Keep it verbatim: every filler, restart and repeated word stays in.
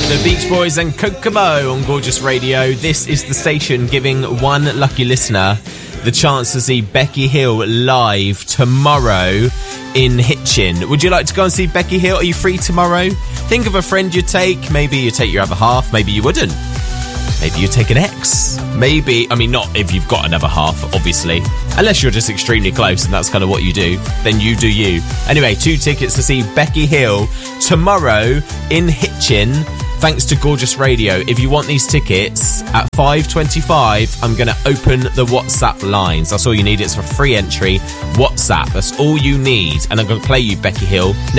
The Beach Boys and Kokomo on Gorgeous Radio. This is the station giving one lucky listener the chance to see Becky Hill live tomorrow in Hitchin. Would you like to go and see Becky Hill? Are you free tomorrow? Think of a friend you'd take. Maybe you take your other half. Maybe you wouldn't. Maybe you take an ex. Maybe, I mean, not if you've got another half, obviously. Unless you're just extremely close and that's kind of what you do. Then you do you. Anyway, two tickets to see Becky Hill tomorrow in Hitchin, thanks to Gorgeous Radio. If you want these tickets, at five twenty-five, I'm going to open the WhatsApp lines. That's all you need. It's for free entry. WhatsApp. That's all you need. And I'm going to play you Becky Hill next.